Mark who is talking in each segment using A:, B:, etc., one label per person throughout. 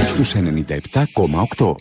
A: στους 97,8.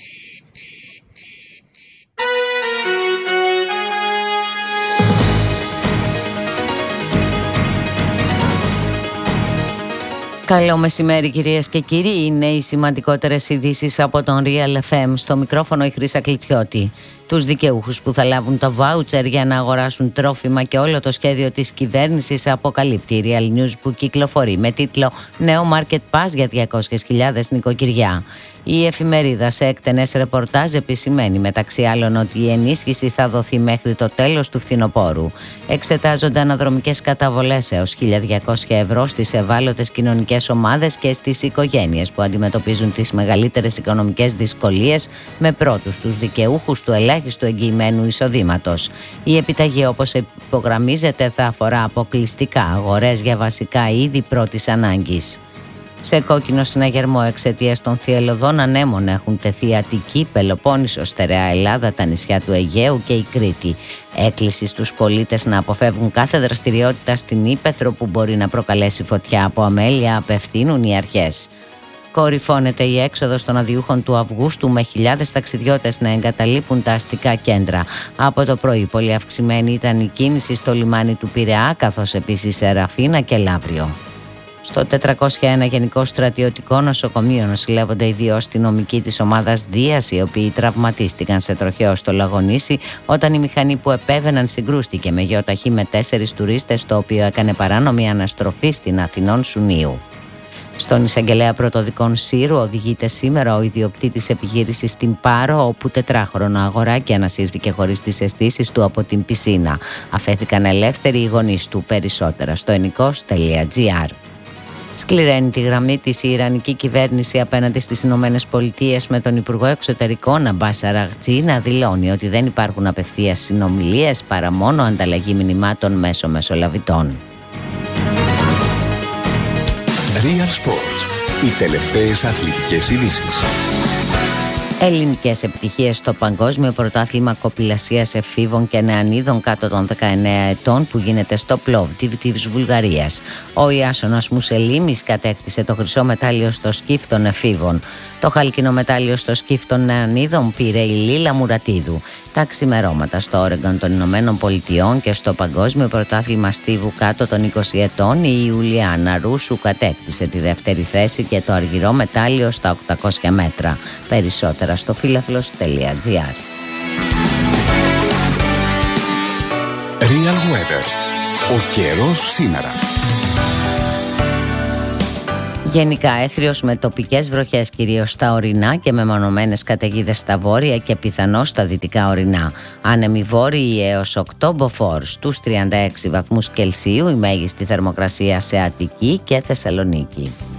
B: Καλό μεσημέρι κυρίες και κύριοι, είναι οι σημαντικότερες ειδήσεις από τον Real FM. Στο μικρόφωνο η Χρύσα Κλιτσιώτη. Τους δικαιούχους που θα λάβουν το βάουτσερ για να αγοράσουν τρόφιμα και όλο το σχέδιο της κυβέρνησης αποκαλύπτει η Real News που κυκλοφορεί με τίτλο «Νέο Market Pass για 200.000 νοικοκυριά». Η εφημερίδα σε έκτενες ρεπορτάζ επισημαίνει μεταξύ άλλων ότι η ενίσχυση θα δοθεί μέχρι το τέλος του φθινοπόρου. Εξετάζονται αναδρομικές καταβολές έως 1.200 ευρώ στις ευάλωτες κοινωνικές ομάδες και στις οικογένειες που αντιμετωπίζουν τις μεγαλύτερες οικονομικές δυσκολίες, με πρώτους τους δικαιούχους του ελάχιστου εγγυημένου εισοδήματος. Η επιταγή, όπως υπογραμμίζεται, θα αφορά αποκλειστικά αγορές για βασικά είδη πρώτης ανάγκης. Σε κόκκινο συναγερμό εξαιτίας των θυελλωδών ανέμων έχουν τεθεί Αττική, Πελοπόννησο, Στερεά Ελλάδα, τα νησιά του Αιγαίου και η Κρήτη. Έκκληση στους πολίτες να αποφεύγουν κάθε δραστηριότητα στην ύπαιθρο που μπορεί να προκαλέσει φωτιά από αμέλεια, απευθύνουν οι αρχές. Κορυφώνεται η έξοδος των αδειούχων του Αυγούστου, με χιλιάδες ταξιδιώτες να εγκαταλείπουν τα αστικά κέντρα. Από το πρωί πολύ αυξημένη ήταν η κίνηση στο λιμάνι του Πειραιά, καθώς επίσης σε Ραφίνα και Λαύριο. Στο 401 Γενικό Στρατιωτικό Νοσοκομείο νοσηλεύονται οι δύο αστυνομικοί της ομάδας Δίας, οι οποίοι τραυματίστηκαν σε τροχαίο στο Λαγονήσι όταν η μηχανή που επέβαιναν συγκρούστηκε με γεωταχή με 4 τουρίστες, το οποίο έκανε παράνομη αναστροφή στην Αθηνών Σουνίου. Στον εισαγγελέα πρωτοδικών Σύρου οδηγείται σήμερα ο ιδιοκτήτης επιχείρησης στην Πάρο, όπου 4χρονο αγοράκι ανασύρθηκε χωρίς τις αισθήσεις του από την πισίνα. Αφέθηκαν ελεύθεροι οι γονείς του. Περισσότερα στο ennikos.gr. Σκληραίνει τη γραμμή της η Ιρανική κυβέρνηση απέναντι στις Ηνωμένες Πολιτείες, με τον Υπουργό Εξωτερικών Αμπάς Αραγτζή να δηλώνει ότι δεν υπάρχουν απευθείας συνομιλίες παρά μόνο ανταλλαγή μηνυμάτων μέσω μεσολαβητών.
A: Real Sports. Οι τελευταίες αθλητικές ειδήσεις.
B: Ελληνικές επιτυχίες στο Παγκόσμιο Πρωτάθλημα Κοπηλασίας Εφήβων και Νεανίδων κάτω των 19 ετών που γίνεται στο Πλόβτιβ της Βουλγαρίας. Ο Ιάσονας Μουσελίμης κατέκτησε το χρυσό μετάλλιο στο σκιφ των εφήβων. Το χάλκινο μετάλλιο στο σκιφ των Νεανίδων πήρε η Λίλα Μουρατίδου. Τα ξημερώματα στο Όρεγκον των Ηνωμένων Πολιτειών και στο Παγκόσμιο Πρωτάθλημα Στίβου κάτω των 20 ετών η Ιουλιάνα Ρούσου κατέκτησε τη δεύτερη θέση και το αργυρό μετάλλιο στα 800 μέτρα. Περισσότερα στο φίλαθλος.gr.
A: Real Weather. Ο καιρός σήμερα.
B: Γενικά έθριος με τοπικές βροχές κυρίως στα ορεινά και με μεμονωμένες καταιγίδες στα βόρεια και πιθανώς στα δυτικά ορεινά. Άνεμοι βόρειοι έως 8 μποφόρ, στους 36 βαθμούς Κελσίου η μέγιστη θερμοκρασία σε Αττική και Θεσσαλονίκη.